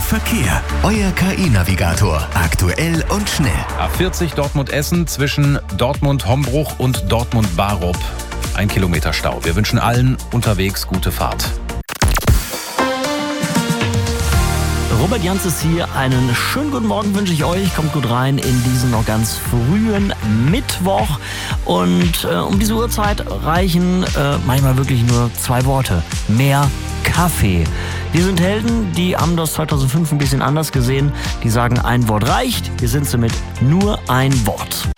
Verkehr. Euer KI-Navigator. Aktuell und schnell. A40 Dortmund-Essen zwischen Dortmund-Hombruch und Dortmund-Barup. 1 Kilometer Stau. Wir wünschen allen unterwegs gute Fahrt. Robert Jans ist hier. Einen schönen guten Morgen wünsche ich euch. Kommt gut rein in diesen noch ganz frühen Mittwoch. Und um diese Uhrzeit reichen manchmal wirklich nur 2 Worte. Mehr Kaffee. Wir sind Helden, die haben das 2005 ein bisschen anders gesehen. Die sagen, ein Wort reicht. Hier sind sie mit nur ein Wort.